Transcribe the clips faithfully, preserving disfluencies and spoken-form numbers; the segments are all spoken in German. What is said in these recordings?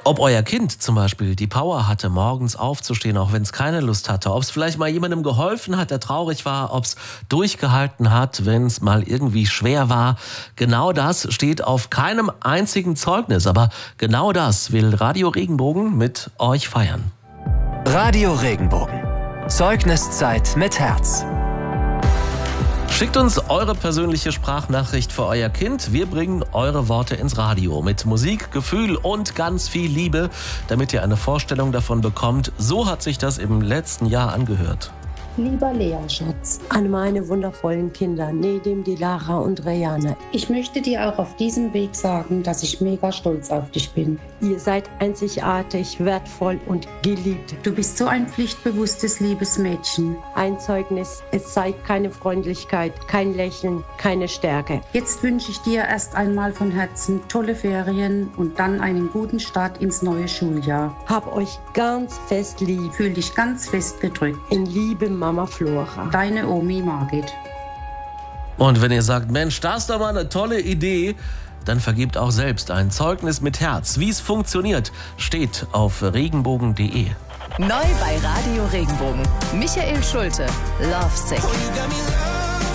Ob euer Kind zum Beispiel die Power hatte, morgens aufzustehen, auch wenn es keine Lust hatte, ob es vielleicht mal jemandem geholfen hat, der traurig war, ob es durchgehalten hat, wenn es mal irgendwie schwer war. Genau das steht auf keinem einzigen Zeugnis, aber genau das will Radio Regenbogen mit euch feiern. Radio Regenbogen. Zeugniszeit mit Herz. Schickt uns eure persönliche Sprachnachricht für euer Kind. Wir bringen eure Worte ins Radio mit Musik, Gefühl und ganz viel Liebe, damit ihr eine Vorstellung davon bekommt. So hat sich das im letzten Jahr angehört. Lieber Lea, Schatz, an meine wundervollen Kinder, Nedim, Dilara und Rayane. Ich möchte dir auch auf diesem Weg sagen, dass ich mega stolz auf dich bin. Ihr seid einzigartig, wertvoll und geliebt. Du bist so ein pflichtbewusstes, liebes Mädchen. Ein Zeugnis, es zeigt keine Freundlichkeit, kein Lächeln, keine Stärke. Jetzt wünsche ich dir erst einmal von Herzen tolle Ferien und dann einen guten Start ins neue Schuljahr. Hab euch ganz fest lieb. Fühl dich ganz fest gedrückt. In Liebe, Mama Flora. Deine Omi Margit. Und wenn ihr sagt, Mensch, das ist doch mal eine tolle Idee, dann vergebt auch selbst ein Zeugnis mit Herz. Wie es funktioniert, steht auf regenbogen punkt de. Neu bei Radio Regenbogen. Michael Schulte, Love Sick.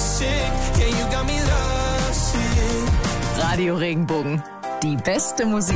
Radio Regenbogen, die beste Musik.